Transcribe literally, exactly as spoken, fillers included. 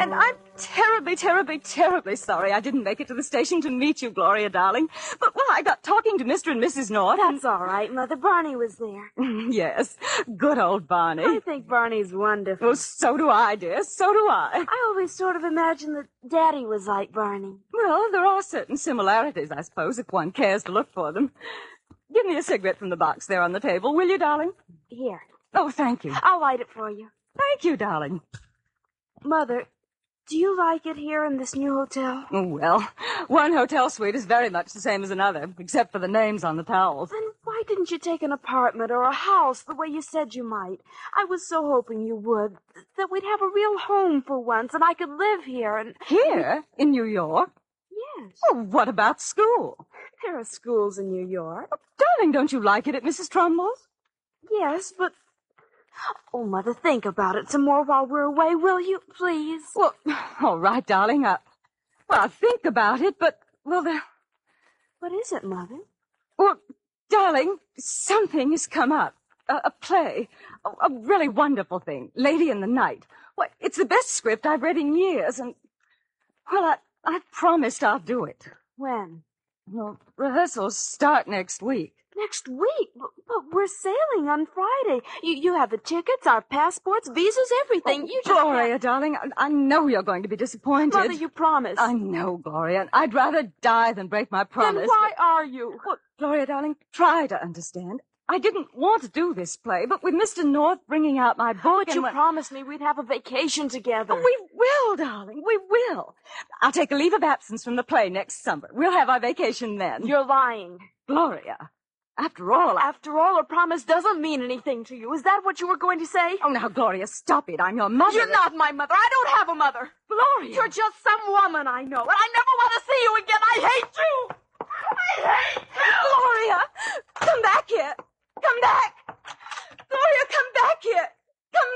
And I'm terribly, terribly, terribly sorry I didn't make it to the station to meet you, Gloria, darling. But, well, I got talking to Mister and Missus North. That's all right, Mother. Barney was there. Yes, good old Barney. I think Barney's wonderful. Well, so do I, dear. So do I. I always sort of imagined that Daddy was like Barney. Well, there are certain similarities, I suppose, if one cares to look for them. Give me a cigarette from the box there on the table, will you, darling? Here. Oh, thank you. I'll light it for you. Thank you, darling. Mother, do you like it here in this new hotel? Oh, well, one hotel suite is very much the same as another, except for the names on the towels. Then why didn't you take an apartment or a house the way you said you might? I was so hoping you would, that we'd have a real home for once, and I could live here and... Here? In New York? Yes. Oh, what about school? There are schools in New York. Oh, darling, don't you like it at Missus Trumbull's? Yes, but... Oh, Mother, think about it some more while we're away, will you, please? Well, all right, darling. I, well, I'll think about it, but, well, there... What is it, Mother? Well, darling, something has come up. A, a play. A, a really wonderful thing. Lady in the Night. Well, it's the best script I've read in years, and... Well, I, I promised I'll do it. When? Well, rehearsals start next week. Next week? But, but we're sailing on Friday. You you have the tickets, our passports, visas, everything. Oh, you just Gloria, have... darling, I, I know you're going to be disappointed. Mother, you promised. I know, Gloria. I'd rather die than break my promise. Then why but... are you? Well, Gloria, darling, try to understand. I didn't want to do this play, but with Mister North bringing out my book... But you when... promised me we'd have a vacation together. Oh, we will, darling, we will. I'll take a leave of absence from the play next summer. We'll have our vacation then. You're lying. Gloria, after all... I... After all, a promise doesn't mean anything to you. Is that what you were going to say? Oh, now, Gloria, stop it. I'm your mother. You're not my mother. I don't have a mother. Gloria. You're just some woman I know, and I never want to see you again. I hate you. I hate you. Gloria, come back here. Come back! Gloria, come back here!